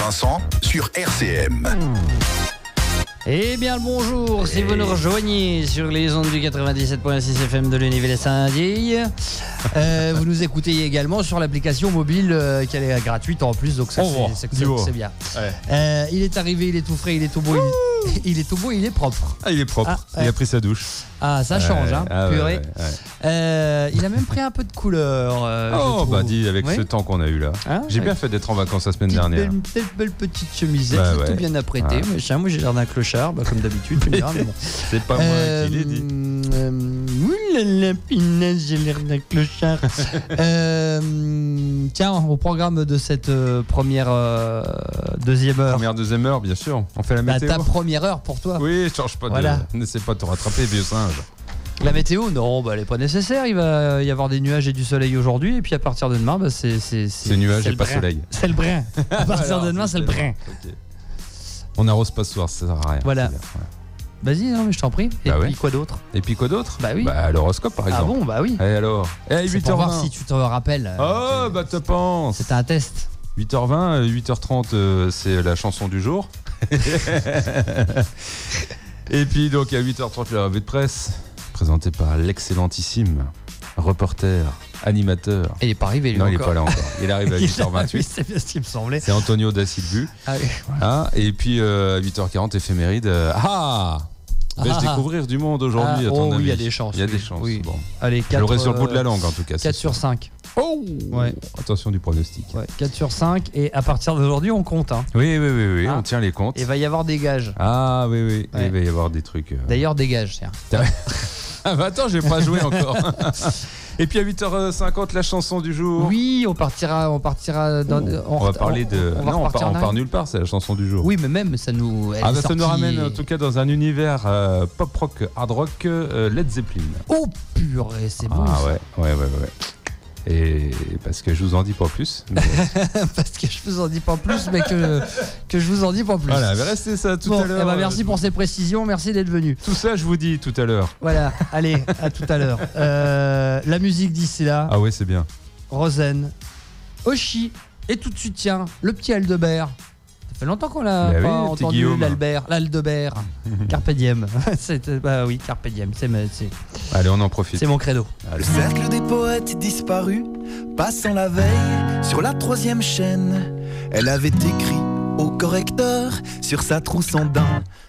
Vincent sur RCM. Eh bien le bonjour, si vous nous rejoignez sur les ondes du 97.6 FM de l'Univers-les-Saint-Dié, vous nous écoutez également sur l'application mobile qui est gratuite en plus, donc ça c'est bien. Ouais. Il est arrivé, il est tout frais, il est tout beau, il est tout beau, il est propre. Ah, il est propre, il a pris sa douche. Ah, ça change, purée. Ouais. Il a même pris un peu de couleur. Dis, avec ce temps qu'on a eu là. J'ai bien fait d'être en vacances la semaine dernière. Belle petite chemisette, tout bien apprêtée. Moi j'ai l'air d'un clochard, comme d'habitude, tu me diras, mais bon. C'est pas moi qui l'ai dit. La pinaise, j'ai l'air d'un clochard. Tiens, au programme de cette première deuxième heure. Deuxième heure, bien sûr. On fait la météo. Ta première heure pour toi. Oui, change pas n'essaie pas de te rattraper, vieux singe. La météo, non, elle n'est pas nécessaire. Il va y avoir des nuages et du soleil aujourd'hui. Et puis à partir de demain, c'est nuages et pas soleil. C'est le brin. À partir de demain, c'est le brin. Okay. On n'arrose pas ce soir, ça sert à rien. Voilà. Vas-y, non, mais je t'en prie. Et puis quoi d'autre ? Bah oui. L'horoscope, par exemple. Ah bon, bah oui. Et alors ? C'est 8h20. Pour voir si tu te rappelles. Oh, tu penses. C'était un test. 8h20, 8h30, c'est la chanson du jour. Et puis, donc, à 8h30, la revue de presse, présentée par l'excellentissime reporter, animateur. Il n'est pas arrivé, lui. Non, il n'est pas là encore. Il arrive à 8h28. C'est bien ce qui me semblait. C'est Antonio Da Silva. Voilà. Et puis, à 8h40, éphéméride. Je vais découvrir du monde aujourd'hui, à ton avis. Oui, il y a des chances. Il y a des chances. Oui. Bon. Allez, 4, je l'aurai sur le bout de la langue, en tout cas. 4 sur 5. Oh ouais. Attention du pronostic. 4 sur 5. Et à partir d'aujourd'hui, on compte. Oui, on tient les comptes. Et il va y avoir des gages. Ah oui. Ouais. Il va y avoir des trucs. D'ailleurs, des gages, tiens. Attends, j'ai pas joué encore. Et puis à 8h50, la chanson du jour. Oui, on partira dans... On va parler de... on part nulle part, c'est la chanson du jour. Oui, mais même, ça nous... ça nous ramène en tout cas dans un univers pop-rock, hard-rock, Led Zeppelin. Oh purée, c'est bon. Ah ouais. Et parce que je vous en dis pas plus. Mais... parce que je vous en dis pas plus, mais que je vous en dis pas plus. Voilà, mais restez ça tout à l'heure. Merci pour ces précisions, merci d'être venu. Tout ça, je vous dis tout à l'heure. Voilà, allez, à tout à l'heure. La musique d'ici là. Ah ouais, c'est bien. Rosen, Oshi, et tout de suite, tiens, le petit Aldebert. Ça fait longtemps qu'on l'a pas entendu, l'Aldebert. Carpe diem. Carpe diem. Allez, on en profite. C'est mon credo. Le cercle des poètes disparu, passant la veille sur la 3e chaîne. Elle avait écrit au correcteur sur sa trousse en daim: